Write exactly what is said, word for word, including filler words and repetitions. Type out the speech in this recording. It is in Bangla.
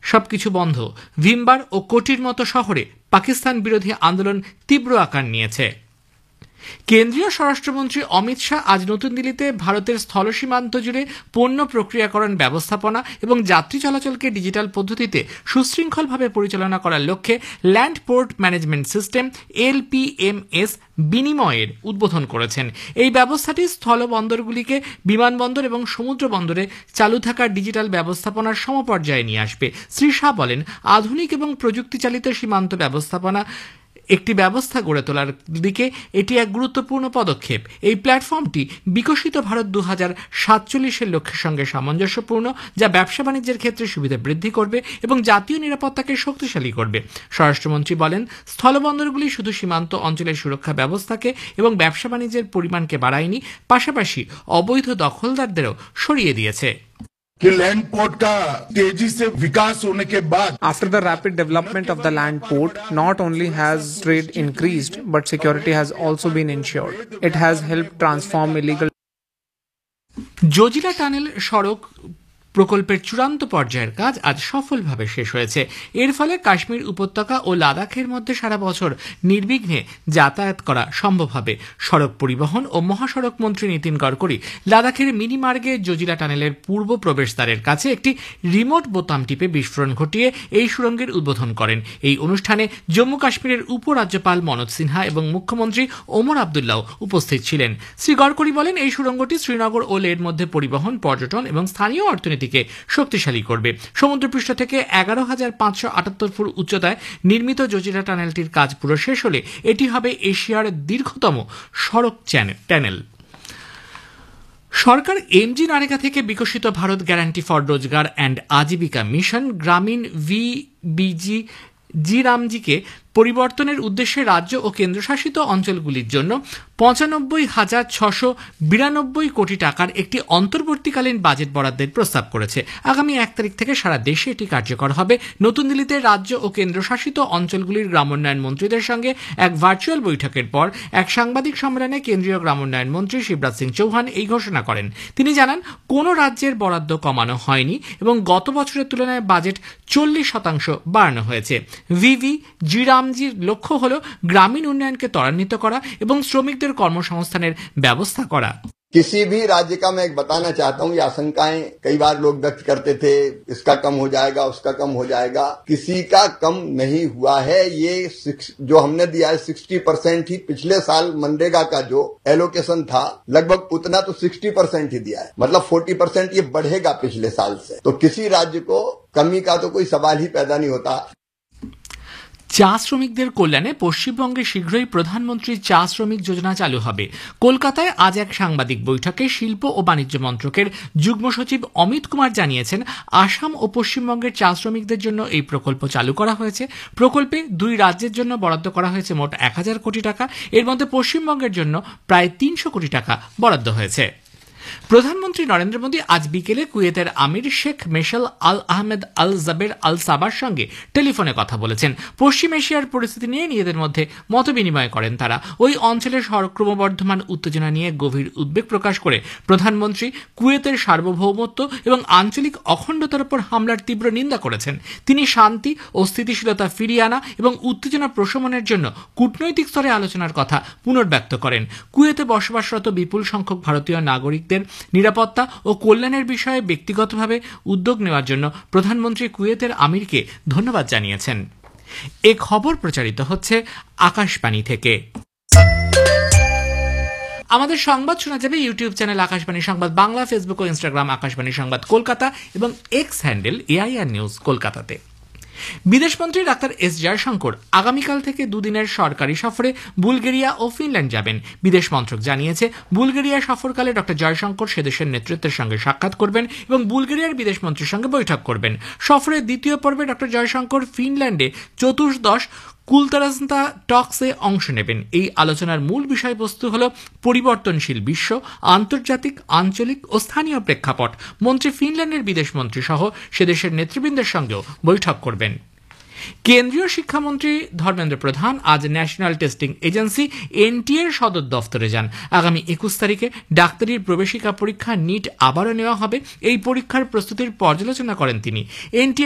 সবকিছু বন্ধ। ভিমবার ও কোটির মতো শহরে পাকিস্তান বিরোধী আন্দোলন তীব্র আকার নিয়েছে। কেন্দ্রীয় স্বরাষ্ট্রমন্ত্রী অমিত শাহ আজ নতুন দিল্লিতে ভারতের স্থল সীমান্ত জুড়ে পণ্য প্রক্রিয়াকরণ ব্যবস্থাপনা এবং যাত্রী চলাচলকে ডিজিটাল পদ্ধতিতে সুশৃঙ্খলভাবে পরিচালনা করার লক্ষ্যে land port management system L P M S বিনিময়ের উদ্বোধন করেছেন। এই ব্যবস্থাটি স্থল বন্দরগুলিকে বিমানবন্দর এবং সমুদ্র বন্দরে চালু থাকা ডিজিটাল ব্যবস্থাপনার সমপর্যায়ে নিয়ে আসবে। শ্রী শাহ বলেন, আধুনিক এবং প্রযুক্তি চালিত সীমান্ত ব্যবস্থাপনা একটি ব্যবস্থা গড়ে তোলার দিকে এটি এক গুরুত্বপূর্ণ পদক্ষেপ। এই প্ল্যাটফর্মটি বিকশিত ভারত দু হাজার সাতচল্লিশের লক্ষ্যের সঙ্গে সামঞ্জস্যপূর্ণ, যা ব্যবসা বাণিজ্যের ক্ষেত্রে সুবিধা বৃদ্ধি করবে এবং জাতীয় নিরাপত্তাকে শক্তিশালী করবে। স্বরাষ্ট্রমন্ত্রী বলেন, স্থলবন্দরগুলি শুধু সীমান্ত অঞ্চলের সুরক্ষা ব্যবস্থাকে এবং ব্যবসা বাণিজ্যের পরিমাণকে বাড়ায়নি, পাশাপাশি অবৈধ দখলদারদেরও সরিয়ে দিয়েছে। कि लैंड पोर्ट का तेजी से विकास होने के बाद after the rapid development of the land port, not only has trade increased, but security has also been ensured. It has helped transform illegal. Zojila tunnel সড়ক প্রকল্পের চূড়ান্ত পর্যায়ের কাজ আজ সফলভাবে শেষ হয়েছে। এর ফলে কাশ্মীর উপত্যকা ও লাদাখের মধ্যে সারা বছর নির্বিঘ্নে যাতায়াত করা সম্ভব হবে। সড়ক পরিবহন ও মহাসড়ক মন্ত্রী নীতিন গডকরি লাদাখের মিনিমার্গে জজিলা টানেলের পূর্ব প্রবেশদ্বারের কাছে একটি রিমোট বোতাম টিপে বিস্ফোরণ ঘটিয়ে এই সুড়ঙ্গের উদ্বোধন করেন। এই অনুষ্ঠানে জম্মু কাশ্মীরের উপরাজ্যপাল মনোজ সিনহা এবং মুখ্যমন্ত্রী ওমর আবদুল্লাহ উপস্থিত ছিলেন। শ্রী গডকরি বলেন, এই সুড়ঙ্গটি শ্রীনগর ও লের মধ্যে পরিবহন, পর্যটন এবং স্থানীয় অর্থনীতি শক্তিশালী করবে। সমুদ্রপৃষ্ঠ থেকে এগারো হাজার পাঁচশো আটাত্তর ফুট উচ্চতায় নির্মিত জজিলা টানেলটির কাজ পুরো শেষ হলে এটি হবে এশিয়ার দীর্ঘতম সড়ক টানেল। সরকার এমজি নারেগা থেকে বিকশিত ভারত গ্যারান্টি ফর রোজগার অ্যান্ড আজীবিকা মিশন গ্রামীণ ভি বিজি জি রামজিকে পরিবর্তনের উদ্দেশ্যে রাজ্য ও কেন্দ্রশাসিত অঞ্চলগুলির জন্য পঁচানব্বই হাজার ছশো বিরানব্বই কোটি টাকার একটি অন্তর্বর্তীকালীন বাজেট বরাদ্দের প্রস্তাব করেছে। আগামী এক তারিখ থেকে সারা দেশে এটি কার্যকর হবে। নতুন দিল্লিতে রাজ্য ও কেন্দ্রশাসিত অঞ্চলগুলির গ্রামোন্নয়ন মন্ত্রীদের সঙ্গে এক ভার্চুয়াল বৈঠকের পর এক সাংবাদিক সম্মেলনে কেন্দ্রীয় গ্রামোন্নয়ন মন্ত্রী শিবরাজ সিং চৌহান এই ঘোষণা করেন। তিনি জানান, কোনো রাজ্যের বরাদ্দ কমানো হয়নি এবং গত বছরের তুলনায় বাজেট চল্লিশ শতাংশ বাড়ানো হয়েছে। ভিভি জিরাম লক্ষ্য হল গ্রামীণ উন্নয়নকে ত্বরান্বিত করা এবং শ্রমিকদের কর্মসংস্থানের ব্যবস্থা করা। किसी भी राज्य का मैं एक बताना चाहता हूँ, ये आशंकाएं कई बार लोग व्यक्त करते थे, इसका कम हो जाएगा, उसका कम हो जाएगा। किसी का कम नहीं हुआ है। ये जो हमने दिया है साठ परसेंट ही पिछले साल मनरेगा का जो एलोकेशन था, लगभग उतना तो साठ परसेंट ही दिया है, मतलब चालीस परसेंट ये बढ़ेगा पिछले साल से। तो किसी राज्य को कमी का तो कोई सवाल ही पैदा नहीं होता। চা শ্রমিকদের কল্যাণে পশ্চিমবঙ্গে শীঘ্রই প্রধানমন্ত্রী চা শ্রমিক যোজনা চালু হবে। কলকাতায় আজ এক সাংবাদিক বৈঠকে শিল্প ও বাণিজ্য মন্ত্রকের যুগ্ম সচিব অমিত কুমার জানিয়েছেন, আসাম ও পশ্চিমবঙ্গের চা শ্রমিকদের জন্য এই প্রকল্প চালু করা হয়েছে। প্রকল্পে দুই রাজ্যের জন্য বরাদ্দ করা হয়েছে মোট এক হাজার কোটি টাকা। এর মধ্যে পশ্চিমবঙ্গের জন্য প্রায় তিনশো কোটি টাকা বরাদ্দ হয়েছে। প্রধানমন্ত্রী নরেন্দ্র মোদী আজ বিকেলে কুয়েতের আমির শেখ মেশাল আল আহমেদ আল জাবের আল সাবার সঙ্গে টেলিফোনে কথা বলেছেন। পশ্চিম এশিয়ার পরিস্থিতি নিয়ে নিজেদের মধ্যে মত বিনিময় করেন তারা। ওই অঞ্চলের ক্রমবর্ধমান উত্তেজনা নিয়ে গভীর উদ্বেগ প্রকাশ করে প্রধানমন্ত্রী কুয়েতের সার্বভৌমত্ব এবং আঞ্চলিক অখণ্ডতার উপর হামলার তীব্র নিন্দা করেছেন। তিনি শান্তি ও স্থিতিশীলতা ফিরিয়ে আনা এবং উত্তেজনা প্রশমনের জন্য কূটনৈতিক স্তরে আলোচনার কথা পুনর্ব্যক্ত করেন। কুয়েতে বসবাসরত বিপুল সংখ্যক ভারতীয় নাগরিকদের নিরাপত্তা ও কল্যাণের বিষয়ে ব্যক্তিগতভাবে উদ্যোগ নেওয়ার জন্য প্রধানমন্ত্রী কুয়েতের আমিরকে ধন্যবাদ জানিয়েছেন। এ খবর প্রচারিত হচ্ছে আকাশবাণী থেকে। আমাদের সংবাদ শোনা যাবে ইউটিউব চ্যানেল আকাশবাণী সংবাদ বাংলা, ফেসবুক ও ইনস্টাগ্রাম আকাশবাণী সংবাদ কলকাতা এবং এক্স হ্যান্ডেল এআইআর নিউজ কলকাতাতে। বিদেশমন্ত্রী ডাক্তার এস জয়শঙ্কর আগামীকাল থেকে দুদিনের সরকারি সফরে বুলগেরিয়া ও ফিনল্যান্ড যাবেন। বিদেশ মন্ত্রক জানিয়েছে, বুলগেরিয়া সফরকালে ডক্টর জয়শঙ্কর সেদেশের নেতৃত্বের সঙ্গে সাক্ষাৎ করবেন এবং বুলগেরিয়ার বিদেশমন্ত্রীর সঙ্গে বৈঠক করবেন। সফরের দ্বিতীয় পর্বে ডক্টর জয়শঙ্কর ফিনল্যান্ডে চতুর্দশ কুলতারাস্তা টক্সে অংশ নেবেন। এই আলোচনার মূল বিষয়বস্তু হল পরিবর্তনশীল বিশ্ব, আন্তর্জাতিক, আঞ্চলিক ও স্থানীয় প্রেক্ষাপট। মন্ত্রী ফিনল্যান্ডের বিদেশমন্ত্রী সহ সেদেশের নেতৃবৃন্দের সঙ্গেও বৈঠক করবেন। কেন্দ্রীয় শিক্ষামন্ত্রী ধর্মেন্দ্র প্রধান আজ ন্যাশনাল টেস্টিং এজেন্সি এনটিএ এর সদর দফতরে যান। আগামী একুশ তারিখে ডাক্তারির প্রবেশিকা পরীক্ষা নিট আবারও নেওয়া হবে। এই পরীক্ষার প্রস্তুতির পর্যালোচনা করেন তিনি। এনটিএ